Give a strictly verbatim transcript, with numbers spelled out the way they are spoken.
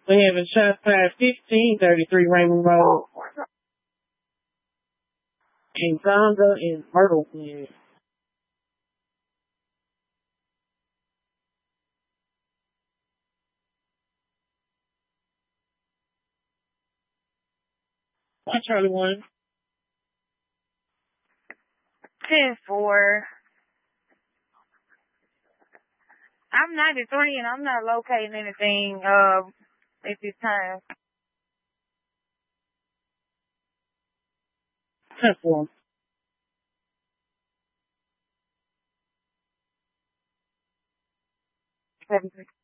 We have a shot five fifteen thirty-three Raymond Road. And Gonga and Myrtle. Yeah. Hi, Charlie One. ten four. I'm ninety-three and I'm not locating anything uh, at this time. ten four. seven three.